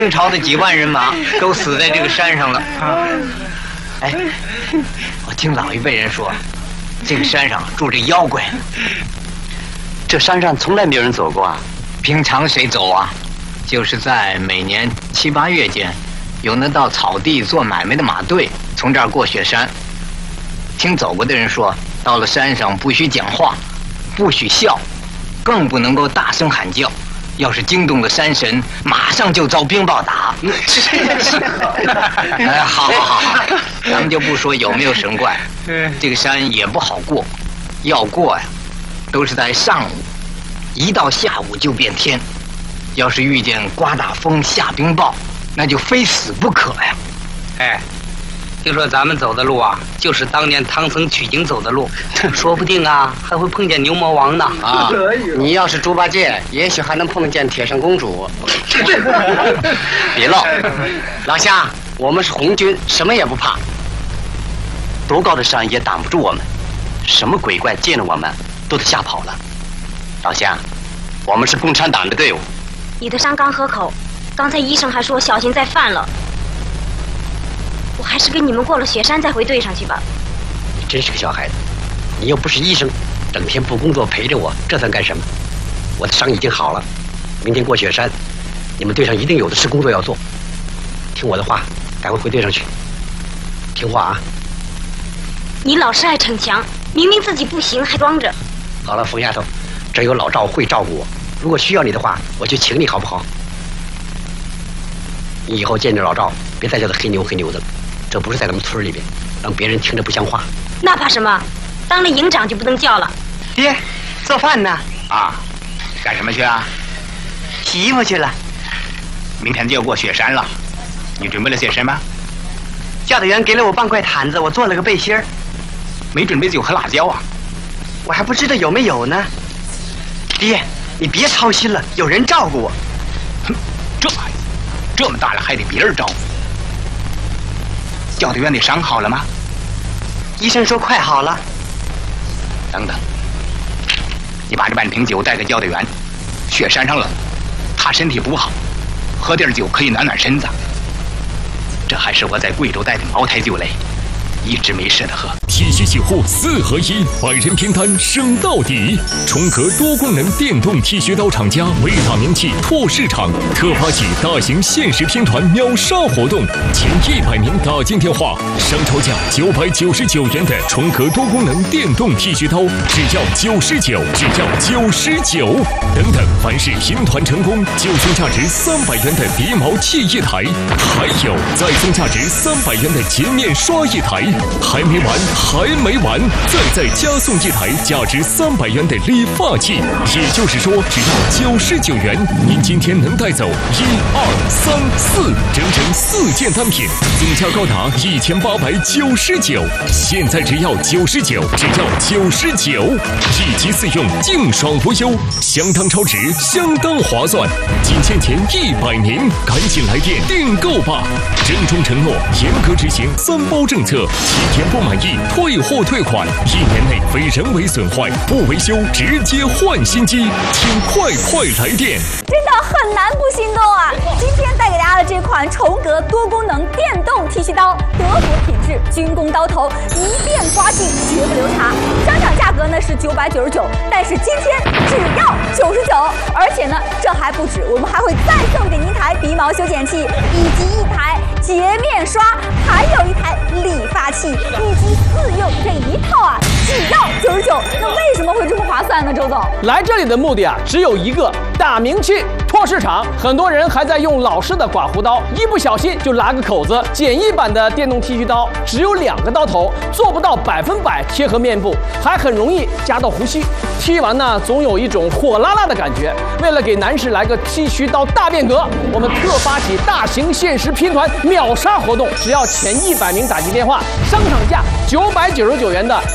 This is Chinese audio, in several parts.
清朝的几万人马都死在这个山上了啊！哎，我听老一辈人说，这个山上住着妖怪。 这山上从来没有人走过啊？ 平常谁走啊？就是在每年7、8月间，有那到草地做买卖的马队从这儿过雪山。听走过的人说，到了山上不许讲话，不许笑，更不能够大声喊叫。要是惊动了山神，马上就遭冰雹打。哎，好，咱们就不说有没有神怪，这个山也不好过，要过呀，都是在上午，一到下午就变天。要是遇见刮大风、下冰雹，那就非死不可呀。 哎，听说咱们走的路啊，就是当年唐僧取经走的路，说不定啊还会碰见牛魔王呢。 啊，你要是猪八戒，也许还能碰见铁扇公主。别闹，老夏，我们是红军，什么也不怕。多高的山也挡不住我们，什么鬼怪见了我们都得吓跑了。老夏，我们是共产党的队伍。 你的伤刚合口，刚才医生还说小心再犯了。我还是跟你们过了雪山再回队上去吧。 你真是个小孩子，你又不是医生，整天不工作陪着我，这算干什么？我的伤已经好了，明天过雪山，你们队上一定有的是工作要做。听我的话，赶快回队上去，听话啊！ 你老是爱逞强，明明自己不行还装着。 好了，冯丫头，这有老赵会照顾我，如果需要你的话，我就请你好不好？你以后见着老赵，别再叫他黑牛黑牛的了，这不是在咱们村里边，让别人听着不像话。 那怕什么？当了营长就不能叫了。 爹，做饭呢？ 啊，干什么去啊？ 洗衣服去了。 明天就要过雪山了，你准备了些什么？ 教导员给了我半块毯子，我做了个背心儿。 没准备酒和辣椒啊？ 我还不知道有没有呢。爹，你别操心了，有人照顾我。 哼，这么大了还得别人照顾。教导员的伤好了吗？ 医生说快好了。 等等，你把这半瓶酒带给教导员。雪山上冷，他身体不好，喝点酒可以暖暖身子。这还是我在贵州带的茅台酒嘞，一直没舍得喝。 体恤洗护4合1，百人拼单升到底。重壳多功能电动剃须刀厂家伟大名气拓市场特发起大型限时拼团秒杀活动，前100名打进电话，商超价999元的重壳多功能电动剃须刀，只要99，只要99。等等，凡是拼团成功，就送价值300元的鼻毛剃一台，还有再送价值300元的洁面刷一台，还没完，再加送一台价值300元的理发器。也就是说，只要99元，您今天能带走1、2、3、4，整整4件单品，总价高达1899。现在只要99，只要99，1机4用，净爽无忧，相当超值，相当划算。仅限前100名，赶紧来电订购吧！郑重承诺，严格执行3包政策，7天不满意退货退款，1年内非人为损坏不维修直接换新机，请快来电！ 真的很难不心动啊！今天带给大家的这款重格多功能电动剃须刀，德国品质，军工刀头，一遍刮净绝不留茶。商场价格呢是999，但是今天只要99，而且呢这还不止，我们还会再送给您一台鼻毛修剪器，以及一台洁面刷，还有一台理发器，1机4用这一套啊，只要99。那为什么会这么划算呢？周总， 来这里的目的啊，只有一个，打名气。拓市场，很多人还在用老式的刮胡刀，一不小心就拉个口子。简易版的电动剃须刀只有2个刀头，做不到100%贴合面部，还很容易夹到胡须。剃完呢，总有一种火辣辣的感觉。为了给男士来个剃须刀大变革，我们特发起大型限时拼团秒杀活动，只要前100名打进电话，商场价999元的重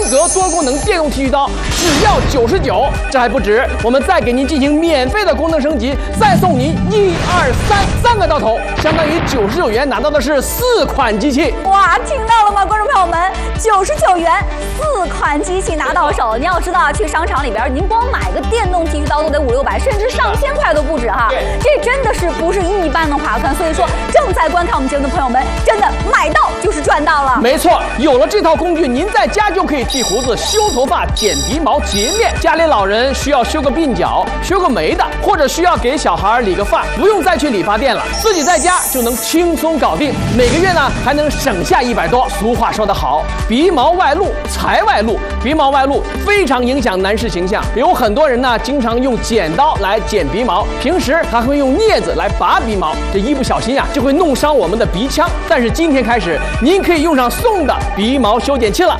格多功能电动剃须刀只要99，这还不止，我们再给您进行免费的功能升级，再送您3个刀头，相当于99元拿到的是4款机器。 哇，听到了吗，观众朋友们？99元4款机器拿到手。你要知道啊，去商场里边，您光买个电动剃须刀都得500-600，甚至上千块都不止哈。这真的是不是一般的划算。所以说，正在观看我们节目的朋友们，真的买到就是赚到了。 没错，有了这套工具，您在家就可以剃胡子、修头发、剪鼻毛、洁面。家里老人需要修个鬓角、修个眉的，或者需要给小孩理个发，不用再去理发店了，自己在家就能轻松搞定。每个月呢还能省下100多。俗话说得好，鼻毛外露财外露，鼻毛外露非常影响男士形象。有很多人呢经常用剪刀来剪鼻毛，平时还会用镊子来拔鼻毛，这一不小心啊就会弄伤我们的鼻腔。但是今天开始，您可以用上送的鼻毛修剪器了。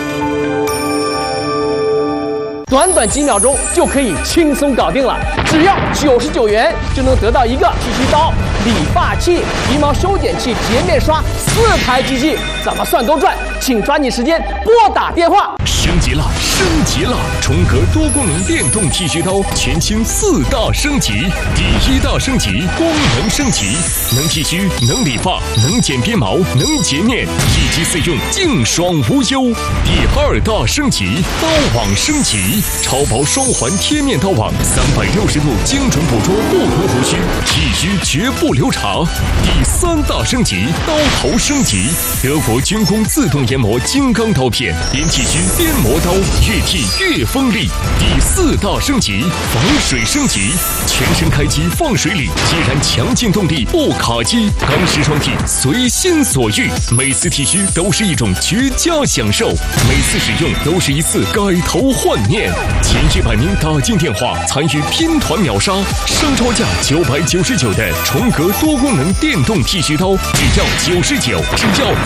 短短几秒钟就可以轻松搞定了，只要99元就能得到一个剃须刀、理发器、鼻毛修剪器、洁面刷4台机器，怎么算都赚。请抓紧时间拨打电话。 升级了，升级了！重格多功能电动剃须刀全新4大升级。第1大升级，功能升级，能剃须，能理发，能剪鼻毛，能洁面，一机4用，净爽无忧。第2大升级，刀网升级，超薄双环贴面刀网，360度精准捕捉不同胡须，剃须绝不留茬。第3大升级，刀头升级，德国军工自动研磨金刚刀片，边剃须边磨刀，越剃越锋利。第4大升级，防水升级，全身开机放水里，既然强劲动力不卡机，干湿双剃随心所欲，每次剃须都是一种绝佳享受，每次使用都是一次改头换面。前100名打进电话参与拼团秒杀，商超价999的重格多功能电动剃须刀只要99，只要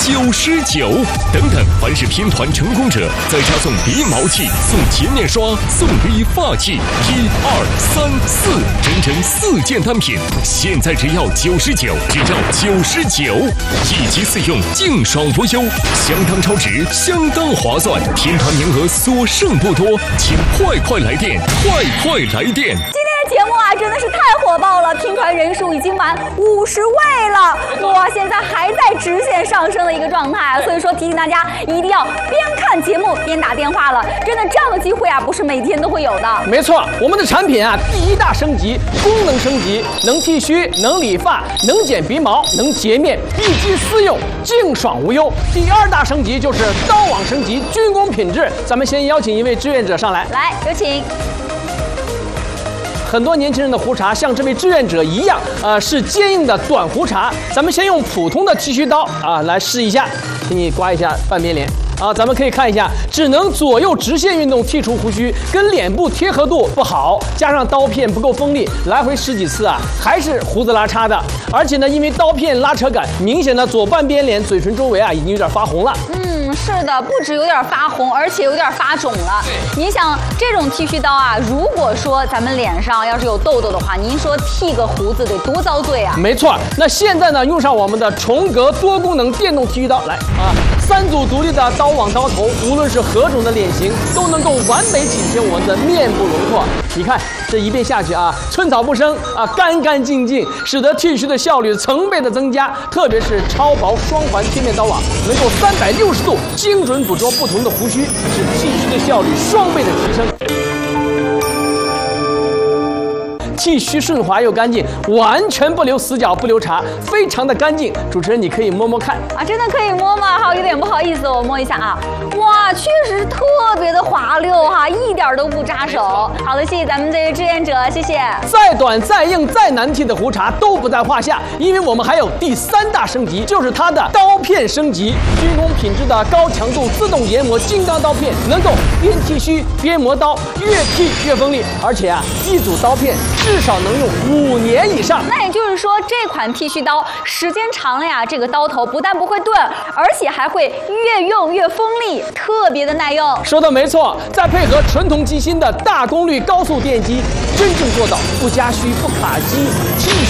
99。等等，凡是拼团成功者，再加送鼻毛器、送洁面刷、送理发器，1、2、3、4，整整4件单品，现在只要99，只要99，一机4用，净爽无忧，相当超值，相当划算，拼团名额所剩不多，请快来电，快来电！ 节目啊，真的是太火爆了，拼团人数已经满50位了，哇，现在还在直线上升的一个状态，所以说提醒大家一定要边看节目边打电话了，真的这样的机会啊，不是每天都会有的。 没错，我们的产品啊，第1大升级，功能升级，能剃须，能理发，能剪鼻毛，能洁面，一机4用，净爽无忧。第2大升级就是刀网升级，军工品质。咱们先邀请一位志愿者上来， 来，有请。 很多年轻人的胡茬像这位志愿者一样，是坚硬的短胡茬。咱们先用普通的剃须刀来试一下，给你刮一下半边脸。咱们可以看一下，只能左右直线运动剔除胡须，跟脸部贴合度不好，加上刀片不够锋利，来回10几次还是胡子拉碴的。而且呢，因为刀片拉扯感，明显的左半边脸嘴唇周围已经有点发红了。 是的，不止有点发红，而且有点发肿了。您想，这种剃须刀啊，如果说咱们脸上要是有痘痘的话，您说剃个胡子得多遭罪啊！ 没错，那现在呢，用上我们的重格多功能电动剃须刀，来3组独立的刀网刀头，无论是何种的脸型，都能够完美紧贴我们的面部轮廓。你看这一遍下去寸草不生干干净净，使得剃须的效率成倍的增加。特别是超薄双环贴面刀网，能够360度精准捕捉不同的胡须，使剃须的效率双倍的提升。剃须顺滑又干净，完全不留死角不留茬，非常的干净。主持人，你可以摸摸看真的可以摸吗？有点不好意思，我摸一下哇，确实特别的滑溜一点都不扎手。好的，谢谢咱们这位志愿者，谢谢。 再短再硬再难剃的胡茬都不在话下，因为我们还有第3大升级，就是它的刀片升级。军工品质的高强度自动研磨金刚刀片，能够边剃须边磨刀，越剃越锋利。而且一组刀片至少能用5年以上。 那也就是说，这款剃须刀时间长了这个刀头不但不会钝，而且还会越用越锋利，特别的耐用。 说的没错，再配合纯铜机芯的大功率高速电机，真正做到不加虚不卡机，剃